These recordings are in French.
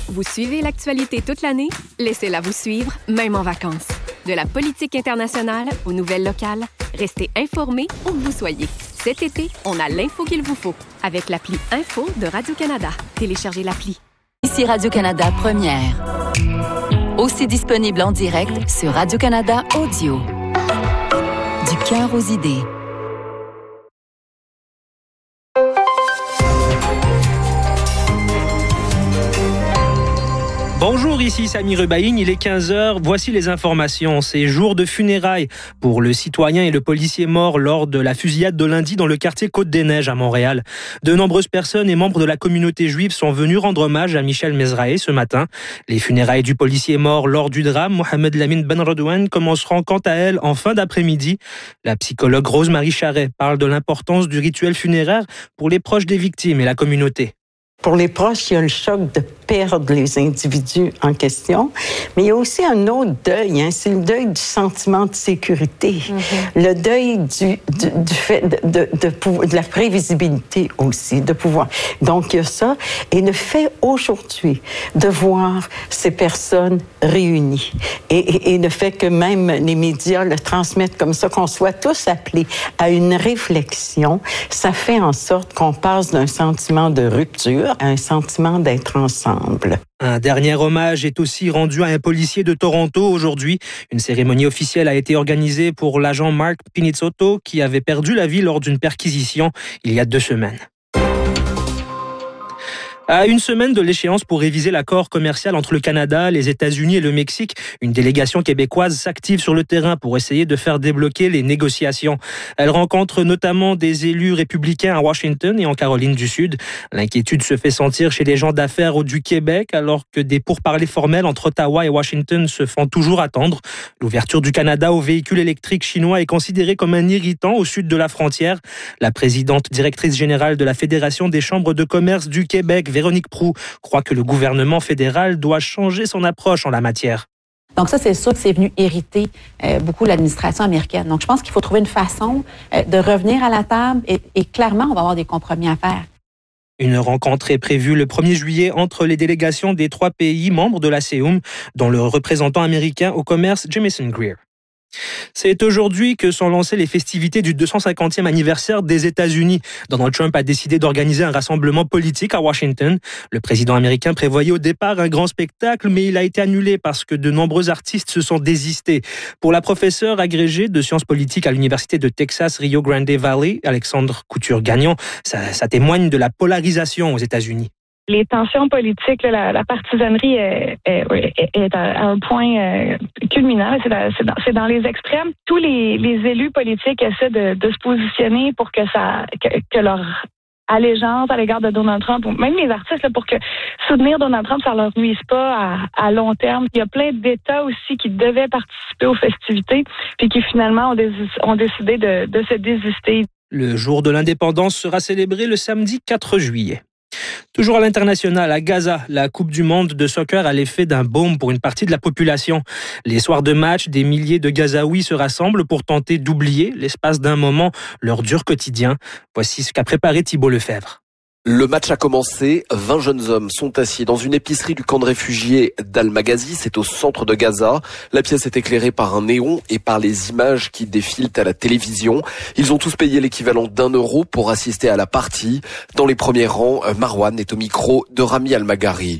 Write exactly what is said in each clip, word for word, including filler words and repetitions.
Vous suivez l'actualité toute l'année? Laissez-la vous suivre, même en vacances. De la politique internationale aux nouvelles locales, restez informés où que vous soyez. Cet été, on a l'info qu'il vous faut avec l'appli Info de Radio-Canada. Téléchargez l'appli. Ici Radio-Canada Première. Aussi disponible en direct sur Radio-Canada Audio. Du cœur aux idées. Bonjour, ici Sami Rubaïn, il est quinze heures, voici les informations. C'est jour de funérailles pour le citoyen et le policier morts lors de la fusillade de lundi dans le quartier Côte-des-Neiges à Montréal. De nombreuses personnes et membres de la communauté juive sont venus rendre hommage à Michel Mezrahi ce matin. Les funérailles du policier mort lors du drame, Mohamed Lamine Ben Redouane, commenceront quant à elles en fin d'après-midi. La psychologue Rose-Marie Charret parle de l'importance du rituel funéraire pour les proches des victimes et la communauté. Pour les proches, il y a le choc de perdre les individus en question, mais il y a aussi un autre deuil, hein, c'est le deuil du sentiment de sécurité, mm-hmm. le deuil du, du, du fait de, de, de, de la prévisibilité aussi, de pouvoir. Donc, il y a ça. Et le fait aujourd'hui de voir ces personnes réunies et, et, et le fait que même les médias le transmettent comme ça, qu'on soit tous appelés à une réflexion, ça fait en sorte qu'on passe d'un sentiment de rupture à un sentiment d'être ensemble. Un dernier hommage est aussi rendu à un policier de Toronto aujourd'hui. Une cérémonie officielle a été organisée pour l'agent Mark Pinizzotto qui avait perdu la vie lors d'une perquisition il y a deux semaines. À une semaine de l'échéance pour réviser l'accord commercial entre le Canada, les États-Unis et le Mexique, une délégation québécoise s'active sur le terrain pour essayer de faire débloquer les négociations. Elle rencontre notamment des élus républicains à Washington et en Caroline du Sud. L'inquiétude se fait sentir chez les gens d'affaires du Québec alors que des pourparlers formels entre Ottawa et Washington se font toujours attendre. L'ouverture du Canada aux véhicules électriques chinois est considérée comme un irritant au sud de la frontière. La présidente directrice générale de la Fédération des chambres de commerce du Québec, Véronique Proulx, croit que le gouvernement fédéral doit changer son approche en la matière. Donc ça, c'est sûr que c'est venu irriter euh, beaucoup l'administration américaine. Donc je pense qu'il faut trouver une façon euh, de revenir à la table et, et clairement, on va avoir des compromis à faire. Une rencontre est prévue le premier juillet entre les délégations des trois pays membres de la C E U M, dont le représentant américain au commerce, Jamieson Greer. C'est aujourd'hui que sont lancées les festivités du deux cent cinquantième anniversaire des États-Unis. Donald Trump a décidé d'organiser un rassemblement politique à Washington. Le président américain prévoyait au départ un grand spectacle, mais il a été annulé parce que de nombreux artistes se sont désistés. Pour la professeure agrégée de sciences politiques à l'Université de Texas Rio Grande Valley, Alexandre Couture-Gagnon, ça, ça témoigne de la polarisation aux États-Unis. Les tensions politiques, la, la partisanerie est, est, est à un point euh, culminant. C'est, la, c'est, dans, c'est dans les extrêmes. Tous les, les élus politiques essaient de, de se positionner pour que ça, que, que leur allégeance à l'égard de Donald Trump, ou même les artistes, là, pour que soutenir Donald Trump, ça leur nuise pas à, à long terme. Il y a plein d'États aussi qui devaient participer aux festivités, puis qui finalement ont, dés, ont décidé de, de se désister. Le jour de l'indépendance sera célébré le samedi quatre juillet. Toujours à l'international, à Gaza, la Coupe du monde de soccer a l'effet d'un baume pour une partie de la population. Les soirs de match, des milliers de Gazaouis se rassemblent pour tenter d'oublier, l'espace d'un moment, leur dur quotidien. Voici ce qu'a préparé Thibault Lefebvre. Le match a commencé, vingt jeunes hommes sont assis dans une épicerie du camp de réfugiés d'Al-Maghazi, c'est au centre de Gaza. La pièce est éclairée par un néon et par les images qui défilent à la télévision. Ils ont tous payé l'équivalent d'un euro pour assister à la partie. Dans les premiers rangs, Marwan est au micro de Rami Al-Maghari.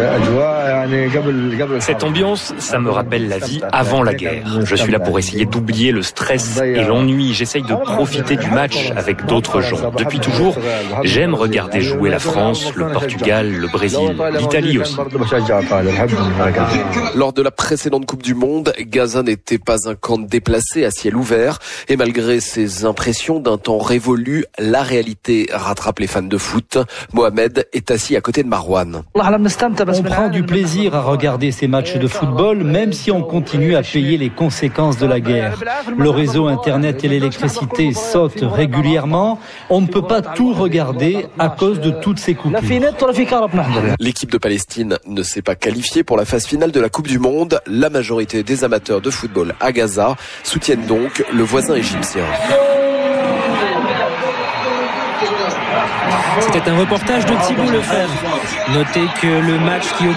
Cette ambiance, ça me rappelle la vie avant la guerre. Je suis là pour essayer d'oublier le stress et l'ennui. J'essaye de profiter du match avec d'autres gens. Depuis toujours, j'aime regarder jouer la France, le Portugal, le Brésil, l'Italie aussi. Lors de la précédente Coupe du Monde, Gaza n'était pas un camp déplacé à ciel ouvert. Et malgré ses impressions d'un temps révolu, la réalité rattrape les fans de foot. Mohamed est assis à côté de Marwan. On prend du plaisir à regarder ces matchs de football, même si on continue à payer les conséquences de la guerre. Le réseau Internet et l'électricité sautent régulièrement. On ne peut pas tout regarder à cause de toutes ces coupures. L'équipe de Palestine ne s'est pas qualifiée pour la phase finale de la Coupe du Monde. La majorité des amateurs de football à Gaza soutiennent donc le voisin égyptien. C'était un reportage de Thibault Lefebvre. Notez que le match qui